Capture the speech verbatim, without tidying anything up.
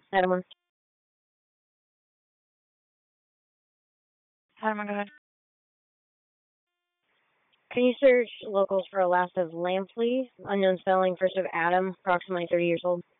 Adam one. Adam, go ahead. Can you search locals for a last of Lampley? Unknown spelling, first of Adam, approximately thirty years old.